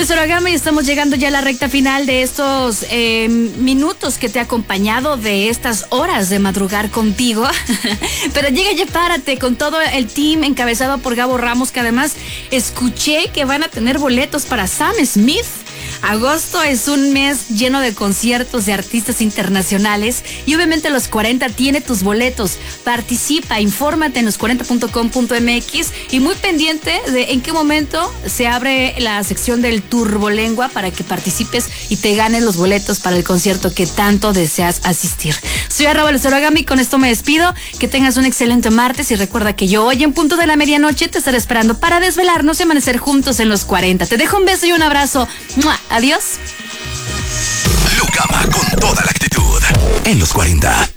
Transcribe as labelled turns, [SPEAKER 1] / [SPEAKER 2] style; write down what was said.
[SPEAKER 1] Oragami, estamos llegando ya a la recta final de estos minutos que te he acompañado, de estas horas de madrugar contigo. Pero llega ya, párate, con todo el team encabezado por Gabo Ramos, que además escuché que van a tener boletos para Sam Smith. Agosto es un mes lleno de conciertos de artistas internacionales y obviamente Los 40 tiene tus boletos. Participa, infórmate en los40.com.mx y muy pendiente de en qué momento se abre la sección del Turbolengua para que participes y te ganes los boletos para el concierto que tanto deseas asistir. Soy @Oragami, con esto me despido. Que tengas un excelente martes y recuerda que yo hoy en punto de la medianoche te estaré esperando para desvelarnos y amanecer juntos en Los 40. Te dejo un beso y un abrazo. ¡Mua! Adiós.
[SPEAKER 2] Lucama con toda la actitud en Los 40.